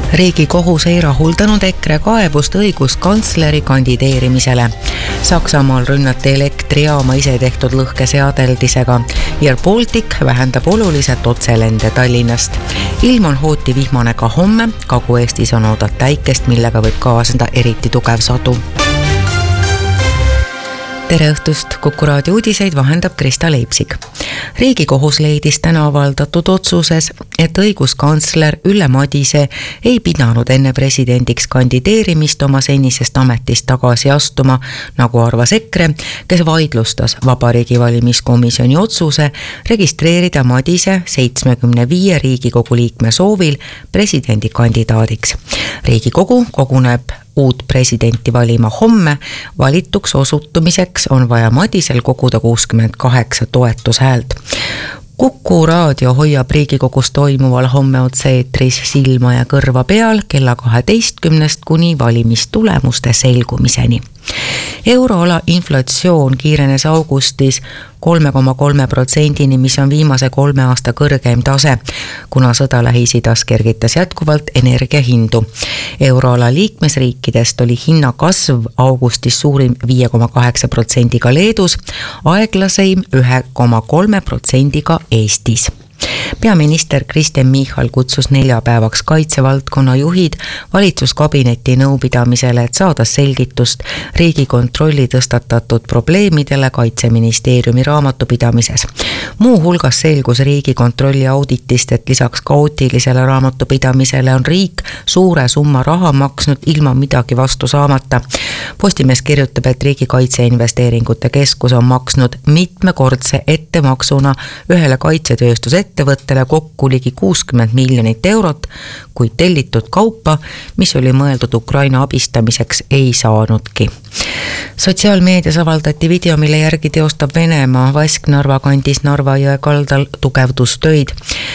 Riigikohus ei rahuldanud EKRE kaebust õiguskantsleri kandideerimisele. Saksamaal rünnati elektrijaama ise tehtud lõhkeseadeldisega. Air Baltic vähendab oluliselt otselende Tallinnast. Ilm on hooti vihmane ka homme. Kagu-Eestis on oodata äikest, millega võib kaasneda eriti tugev sadu. Tere õhtust, Kuku raadio uudiseid vahendab Krista Leipsik. Riigikohus leidis täna avaldatud otsuses, et õiguskantsler Ülle Madise ei pidanud enne presidendiks kandideerimist oma senisest ametist tagasi astuma, nagu arvas EKRE, kes vaidlustas Vabariigi Valimiskomisjoni otsuse registreerida Madise 75 Riigikogu liikme soovil presidendikandidaadiks. Riigikogu koguneb uut presidenti valima homme. Valituks osutumiseks on vaja Madisel koguda 68 toetushäält. Kuku raadio hoiab Riigikogus toimuval homme otse-eetris silma ja kõrva peal kella 12 kuni valimistulemuste selgumiseni. Euroala inflatsioon kiirenes augustis 3,3%-ni, mis on viimase 3 aasta kõrgeim tase, kuna sõda Lähis-Idas kergitas jätkuvalt energiahindu. Euroala liikmesriikidest oli hinnakasv augustis suurim 5,8%-ga Leedus, aeglaseim 1,3%-ga Eestis. Peaminister Kristen Michal kutsus 4 päevaks kaitsevaldkonna juhid valitsuskabineti nõupidamisele, et saada selgitust Riigikontrolli tõstatatud probleemidele Kaitseministeeriumi raamatupidamises. Muu hulgas selgus Riigikontrolli auditist, et lisaks kaootilisele raamatupidamisele on riik suure summa raha maksnud ilma midagi vastu saamata. Postimees kirjutab, et Riigikaitseinvesteeringute Keskus on maksnud mitmekordse ettemaksuna ühele kaitsetööstusettevõttele kokku ligi 60 miljonit eurot, kuid tellitud kaupa, mis oli mõeldud Ukraina abistamiseks, ei saanudki. Sotsiaalmeedias avaldati video, mille järgi teostab Venemaa Vasknarva kandis Narva jõe kaldal tugevdustöid.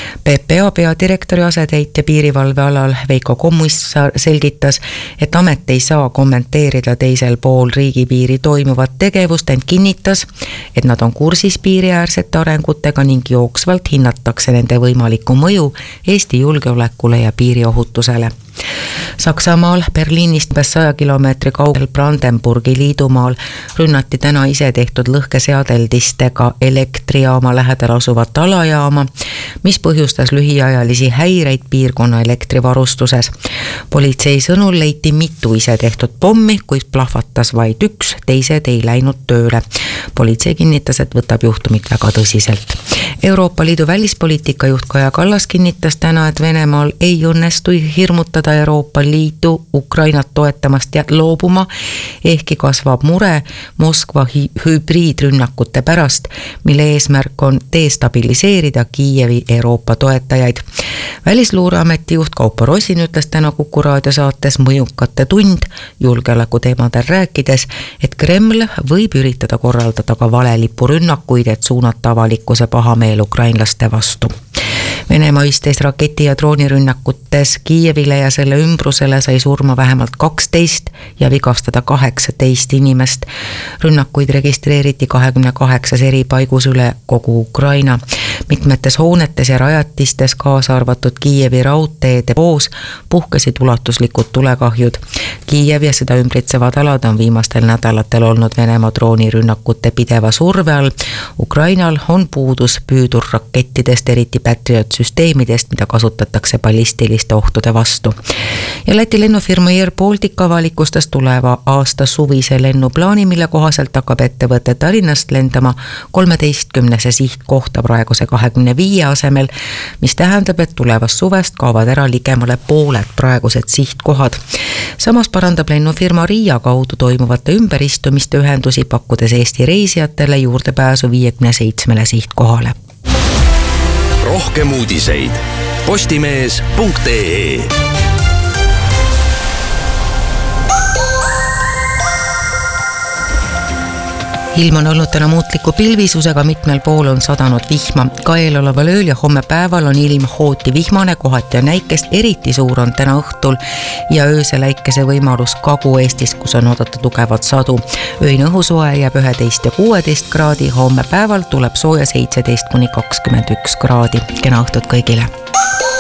PPA peadirektori asetäitja piirivalvealal Veiko Kommissar selgitas, et amet ei saa kommenteerida teisel pool riigipiiri toimuvat tegevust, ent kinnitas, et nad on kursis piiriäärsete arengutega ning jooksvalt hinnatakse nende võimalikku mõju Eesti julgeolekule ja piiriohutusele. Saksamaal Berliinist 100 kilomeetri kaugel Brandenburgi liidumaal rünnati täna ise tehtud lõhkeseadeldistega elektrijaama lähedal asuvat alajaama, mis põhjustas lühiajalisi häireid piirkonna elektrivarustuses. Politsei sõnul leiti mitu ise tehtud pommi, kuid plahvatas vaid üks, teised ei läinud tööle. Politsei kinnitas, et võtab juhtumit väga tõsiselt. Euroopa Liidu välispoliitika juht Kaja Kallas kinnitas täna, et Venemaal ei õnnestu hirmutada Euroopa Liidu Ukrainat toetamast ja loobuma, ehkki kasvab mure Moskva hübriidrünnakute pärast, mille eesmärk on destabiliseerida Kiievi Euroopa toetajaid. Välisluureameti juht Kaupo Rosin ütles täna Kuku raadio saates Mõjukate tund julgeoleku teemadel rääkides, et Kreml võib üritada korraldada ka valelipurünnakuid, et suunata avalikkuse pahameel ukrainlaste vastu. Venemaa üstes raketi- ja droonirünnakutes Kiievile ja selle ümbrusele sai surma vähemalt 12 ja vigastada 18 inimest. Rünnakuid registreeriti 28 eri paigus üle kogu Ukraina. Mitmetes hoonetes ja rajatistes, kaasa arvatud Kiievi raudteede poos, puhkesid ulatuslikud tulekahjud. Kiiev ja seda ümbritsevad alad on viimastel nädalatel olnud Venemaa droonirünnakute pideva surve all. Ukrainal on puudus püüdurrakettidest, eriti Patriot-süsteemidest, mida kasutatakse ballistiliste ohtude vastu. Ja Läti lennufirma Air Baltic avalikustas tuleva aasta suvise lennuplaani, mille kohaselt hakkab ettevõte Tallinnast lendama 13 sihtkohta praeguse 25 asemel, mis tähendab, et tulevast suvest kaovad ära ligemale pooled praegused sihtkohad. Samas parandab lennufirma Riia kaudu toimuvate ümberistumiste ühendusi, pakkudes Eesti reisijatele juurdepääsu 57 sihtkohale. Rohkem uudiseid postimees.ee. Ilm on olnud täna muutliku pilvisusega, mitmel pool on sadanud vihma. Ka eeloleval ööl ja homme päeval on ilm hooti vihmane, kohati on äikest, eriti suur on täna õhtul ja öösel äikese võimalus Kagu-Eestis, kus on oodata tugevat sadu. Öine õhusoe jääb 11 ja 16 kraadi, homme päeval tuleb sooja 17 kuni 21 kraadi. Kena õhtut kõigile!